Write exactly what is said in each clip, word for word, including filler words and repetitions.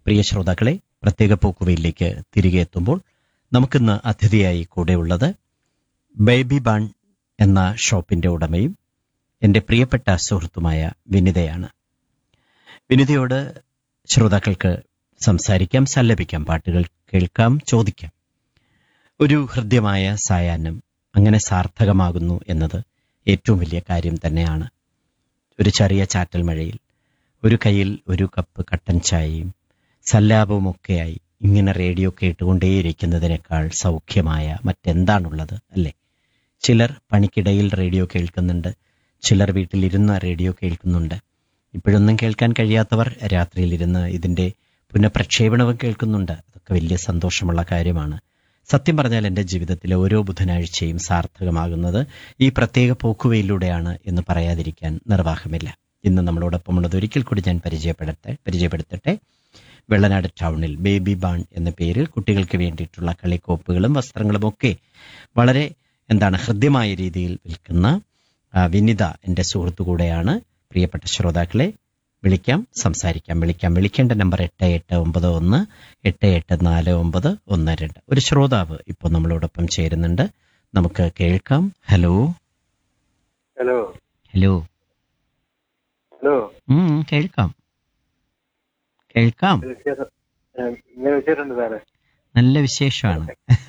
പ്രിയ ശ്രോതാക്കളെ, പ്രത്യേക പോക്കുവയിലേക്ക് തിരികെ എത്തുമ്പോൾ നമുക്കിന്ന് അതിഥിയായി കൂടെയുള്ളത് ബേബി ബാൺ എന്ന ഷോപ്പിന്റെ ഉടമയും എൻ്റെ പ്രിയപ്പെട്ട സുഹൃത്തുമായ വിനിതയാണ്. വിനിതയോട് ശ്രോതാക്കൾക്ക് സംസാരിക്കാം, സല്ലപിക്കാം, പാട്ടുകൾ കേൾക്കാം, ചോദിക്കാം. ഒരു ഹൃദ്യമായ സായാഹ്നം അങ്ങനെ സാർത്ഥകമാകുന്നു എന്നത് ഏറ്റവും വലിയ കാര്യം തന്നെയാണ്. ഒരു ചെറിയ ചാറ്റൽ മഴയിൽ ഒരു കയ്യിൽ ഒരു കപ്പ് കട്ടൻ ചായയും സല്ലാപവുമൊക്കെയായി ഇങ്ങനെ റേഡിയോ കേട്ടുകൊണ്ടേയിരിക്കുന്നതിനേക്കാൾ സൗഖ്യമായ മറ്റെന്താണുള്ളത്, അല്ലേ? ചിലർ പണിക്കിടയിൽ റേഡിയോ കേൾക്കുന്നുണ്ട്, ചിലർ വീട്ടിലിരുന്ന് റേഡിയോ കേൾക്കുന്നുണ്ട്. ഇപ്പോഴൊന്നും കേൾക്കാൻ കഴിയാത്തവർ രാത്രിയിലിരുന്ന് ഇതിൻ്റെ പുനഃപ്രക്ഷേപണവും കേൾക്കുന്നുണ്ട്. അതൊക്കെ വലിയ സന്തോഷമുള്ള കാര്യമാണ്. സത്യം പറഞ്ഞാൽ എൻ്റെ ജീവിതത്തിലെ ഓരോ ബുധനാഴ്ചയും സാർത്ഥകമാകുന്നത് ഈ പ്രത്യേക പോക്കുവയിലൂടെയാണ് എന്ന് പറയാതിരിക്കാൻ നിർവാഹമില്ല. ഇന്ന് നമ്മളോടൊപ്പമുള്ളത് ഒരിക്കൽ കൂടി ഞാൻ പരിചയപ്പെടട്ടെ പരിചയപ്പെടുത്തട്ടെ വെള്ളനാട് ടൗണിൽ ബേബി ബാൺ എന്ന പേരിൽ കുട്ടികൾക്ക് വേണ്ടിയിട്ടുള്ള കളിക്കോപ്പുകളും വസ്ത്രങ്ങളും ഒക്കെ വളരെ എന്താണ് ഹൃദ്യമായ രീതിയിൽ വിൽക്കുന്ന വിനിത എൻ്റെ സുഹൃത്തു കൂടെയാണ്. പ്രിയപ്പെട്ട ശ്രോതാക്കളെ, വിളിക്കാം, സംസാരിക്കാം. വിളിക്കാം. വിളിക്കേണ്ട നമ്പർ എട്ട് എട്ട് ഒമ്പത് ഒന്ന് എട്ട് എട്ട് നാല് ഒമ്പത് ഒന്ന് രണ്ട്. ഒരു ശ്രോതാവ് ഇപ്പോൾ നമ്മളോടൊപ്പം ചേരുന്നുണ്ട്, നമുക്ക് കേൾക്കാം. ഹലോ ഹലോ ഹലോ ഹലോ ഉം കേൾക്കാം കേൾക്കാം ഇങ്ങനെ വെച്ചിട്ടുണ്ട് സാറേ. നല്ല വിശേഷമാണ്.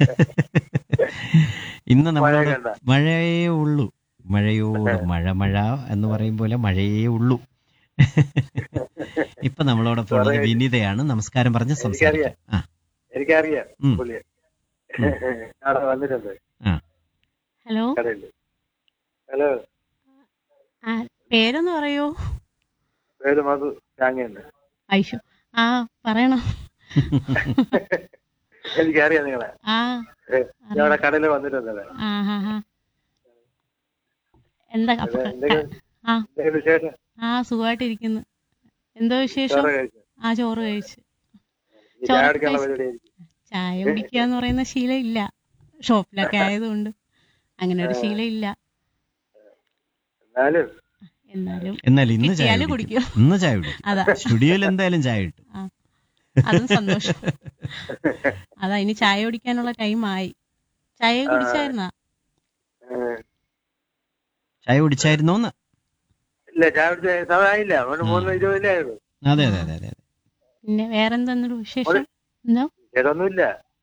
ഇന്ന് നമ്മളോട് മഴ കണ്ട? മഴയേ ഉള്ളൂ. മഴയോട് മഴ മഴ എന്ന് പറയും പോലെ മഴയേ ഉള്ളൂ. ഇപ്പൊ നമ്മളോടൊപ്പം ഉള്ളത് വിനീതയാണ്. നമസ്കാരം പറഞ്ഞ് സംസാരിക്കാം. ആ എനിക്കറിയാം ഉം. പുള്ളിയെ. അവിടെ വന്നിട്ടുണ്ട് ആ ഹലോ, കടയില്. ഹലോ, ആ പേരൊന്ന് പറയൂ. പേര് മധു ചാങ്ങയുണ്ട്. ഐഷു. ആ പറയണം. എനിക്കറിയാം നിങ്ങളെ. ആ ഞാൻ അവിടെ കടയിൽ വന്നിട്ടുണ്ട്. ആ ഹാ ഹാ എന്താ അപ്പൊ ക- എന്തെങ്കിലും ക- ആ എന്തെങ്കിലും വിശേഷം? ആ സുഖമായിട്ടിരിക്കുന്നു. എന്തോ വിശേഷം? ചോറ് കഴിച്ചു? ആ ചോറ് കഴിച്ചു. ഈ ചോറ് ചായ എടുക്കാനുള്ള കഴിച്ചു. പരിപാടി ആയിരിക്കും. ചായ കുടിക്കുക എന്ന് പറയുന്ന ശീലം ഇല്ല, ഷോപ്പിലൊക്കെ ആയതുകൊണ്ട് അങ്ങനെ ഒരു ശീലം ഇല്ല. എന്നാലും എന്നാലും എന്നാൽ ഇന്ന് ചായ കിട്ടിയാലും കുടിക്കും. കുടിക്കും. ഇന്ന് ചായ കുടിക്കും. അതാ, സ്റ്റുഡിയോയിൽ എന്തായാലും ചായ കിട്ടും. ആ അതും സന്തോഷം. അതാ, ഇനി ചായ കുടിക്കാനുള്ള ടൈം ആയി. ചായ കുടിച്ചായിരുന്നാ? ഏഹ്, ചായ കുടിച്ചായിരുന്നോന്ന്? ഇല്ല, ചായ കുടിച്ച സമയമായില്ല. അതുകൊണ്ട് മൂന്ന് ഇരുപതിലേ ആയുള്ളൂ. അതെ അതെ അതെ അതെ. പിന്നെ വേറെന്തെന്നൊരു വിശേഷം? എന്തോ ഇതൊന്നുമില്ല.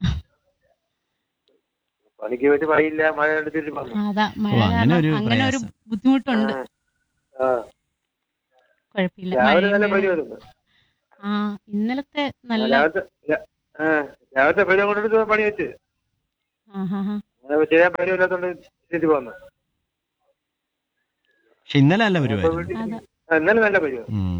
പണിക്ക് പറ്റി പറയില്ല, മഴ എടുത്തിട്ട് വന്നു. ആ, അതാ മഴ ഓ, അങ്ങനെ കാരണം ഒരു അങ്ങനെ ഒരു പ്രയാസം. ബുദ്ധിമുട്ടുണ്ട്. ആ, കുഴപ്പമില്ല. രാവിലെ നല്ല മഴയും പരി വേണം. വരുന്നു. ആ ഇന്നലത്തെ നല്ല രാവിലത്തെ ര- ആ, രാവിലത്തെ പരി കൊണ്ടെടുത്ത് പണി വെച്ച് ആ ഹാ ഹാ അങ്ങനെ ചെയ്യാൻ പരിമില്ലാത്തോണ്ട് തിരിച്ചു പോന്നു. പക്ഷെ ഇന്നലെ അല്ല അപ്പൊ വരുമായിരുന്നു. വീട്ടിൽ അതാ. ആ, ഇന്നലെ നല്ല പരി ഉം.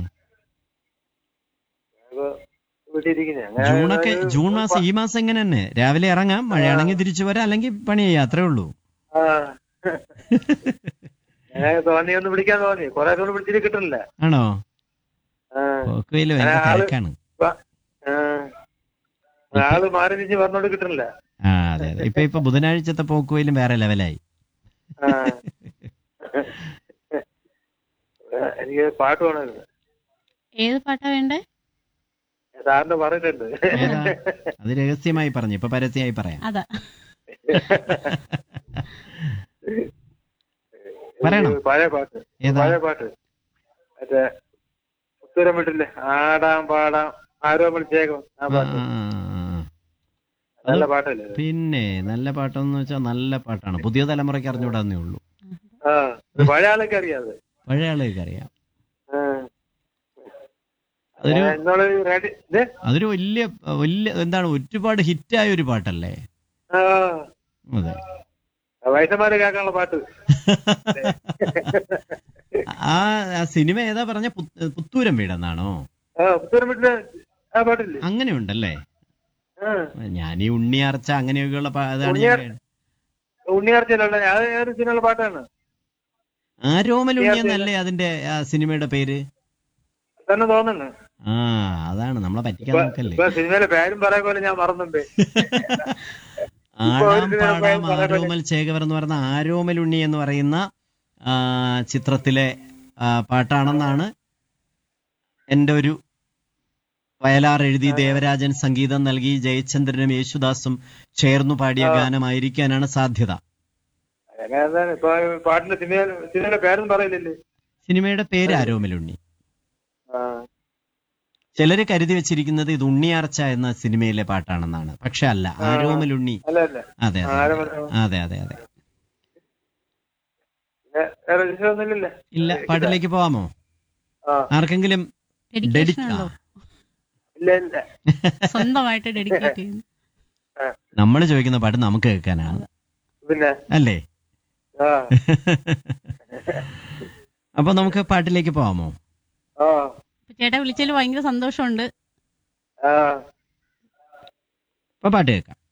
അപ്പൊ വീട്ടിലിരിക്കുന്നേ. ജൂണൊക്കെ ജൂൺ മാസം ഈ മാസം ഇങ്ങനെ തന്നെ രാവിലെ ഇറങ്ങാം, മഴയാണെങ്കിൽ തിരിച്ചു വരാം, അല്ലെങ്കിൽ പണി ചെയ്യാം, അത്രേ ഉള്ളൂ. ആ അങ്ങനെ തോന്നി, ഒന്ന് വിളിക്കാൻ തോന്നി. കൊറേ കൊണ്ട് വിളിച്ചിട്ട് കിട്ടുന്നില്ല. ആണോ? ആ, പോക്കുവയില് ഭയങ്കര ആള് തിരക്കാണ്. ആ, ആള് മാറി തിരിഞ്ഞ് പറഞ്ഞോണ്ട് കിട്ടുന്നില്ല. ആ അതെ അതെ. ഇപ്പൊ ഇപ്പൊ ബുധനാഴ്ചത്തെ പോക്കുവയിലും വേറെ ലെവലായി. ആ. എനിക്ക് പാട്ട് വേണമായിരുന്നു. ഏത് പാട്ടാ വേണ്ടേ? സാറിന് പറഞ്ഞിട്ടുണ്ട്. ഏതാ? അത് രഹസ്യമായി പറഞ്ഞു, ഇപ്പൊ പരസ്യമായി പറയാം. അതാ. പറയണം. എനിക്ക് പഴയ പാട്ട് ഏതാ? പഴയ പാട്ട് മറ്റേ ഉത്തരം വിട്ടില്ലേ, ആടാം പാടാം ആരോ വിളിച്ചേക്കും. ആ ആ, പാട്ട് ആ, ആ, ആ. നല്ല അത് പാട്ടല്ലേ അത്? പിന്നെ നല്ല പാട്ടെന്ന് വെച്ചാൽ നല്ല പാട്ടാണ്. പുതിയ തലമുറയ്ക്ക് അറിഞ്ഞുകൂടാന്നേ ഉള്ളൂ. ആ, ഇത് പഴയ ആളൊക്കെ അറിയാതെ. പഴയ ആളുകൾക്ക് അറിയാം. ആ. അതൊരു ഞാൻ ഇന്നോട് റെഡി ഇത് അതൊരു വലിയ വലിയ എന്താണ് ഒരുപാട് ഹിറ്റായ ഒരു പാട്ടല്ലേ? ആ, അതെ. വയസ്സന്മാര് കേൾക്കാനുള്ള പാട്ട്. ആ ആ സിനിമ ഏതാ പറഞ്ഞ? പുത്ത്- പുത്തൂരം വീടെന്നാണോ? ആ, ഉത്തരം വിട്ടില് ആ പാട്ടില്ലേ? അങ്ങനെ ഉണ്ടല്ലേ? ആ, ഞാൻ ഈ ഉണ്ണിയാർച്ച അങ്ങനെയൊക്കെയുള്ള പാ- അതാണ് ഉണ്ണിയാർ- ഞാൻ. ഉണ്ണിയാർച്ചയിലുള്ള അത് ഏത് സിനിമയുള്ള പാട്ടാണ്? ആരോമൽ ഉണ്ണി എന്നല്ലേ അതിന്റെ ആ സിനിമയുടെ പേര്? തന്നെ തോന്നുന്നു. ആ അതാണ് നമ്മളെ പറ്റിക്കാൻ ഇപ്പൊ നോക്കല്ലേ. ഇപ്പൊ സിനിമയിലെ പേരും പറയാൻ പോലെ ഞാൻ മറന്നുണ്ട്. ഇപ്പൊ ഒരു ആടാം സിനിമ പാടാം പേരും പറയാൻ പോലെ. ആരോമൽ ചേകവർ എന്ന് പറയുന്ന ആരോമൽ ഉണ്ണി എന്ന് പറയുന്ന ആ, ചിത്രത്തിലെ ആ, പാട്ടാണെന്നാണ് എൻ്റെ ഒരു വയലാർ എഴുതി ദേവരാജൻ സംഗീതം നൽകി ജയചന്ദ്രനും യേശുദാസും ചേർന്നു പാടിയ ഗാനമായിരിക്കാനാണ് സാധ്യത. അങ്ങനെ ഇപ്പൊ പാട്ടിന്റെ സിനിമ സിനിമയുടെ പേരൊന്നും പറയില്ലല്ലേ? സിനിമയുടെ പേര് ആരോമലുണ്ണി. ആ ചിലര് കരുതി വെച്ചിരിക്കുന്നത് ഇത് ഉണ്ണിയാർച്ച എന്ന സിനിമയിലെ പാട്ടാണെന്നാണ്. പക്ഷെ അല്ല, ആരോമലുണ്ണി. അല്ല അല്ല അതെ അതെ ആരോമൽ- അതെ അതെ അതെ വേ- വേറെ വിഷയമൊന്നുമില്ലല്ലേ? ഇല്ല, പാട്ടിലേക്ക് പോവാമോ? ആ ആർക്കെങ്കിലും ഡെഡിക്കേഷൻ ഡെഡിക്ക- ഉണ്ടോ? ഇല്ല ഇല്ല. സ്വന്തമായിട്ട് ഡെഡിക്കേറ്റ് ചെയ്യുന്നു. ആ, നമ്മൾ ചോദിക്കുന്ന പാട്ട് നമുക്ക് കേൾക്കാനാണ്, പിന്നെ അല്ലേ? ആ അപ്പൊ നമുക്ക് പാട്ടിലേക്ക് പോവാമോ? ആ ചേട്ടാ വിളിച്ചതിൽ ഭയങ്കര സന്തോഷമുണ്ട്. ആ അപ്പൊ പാട്ട് കേൾക്കാം.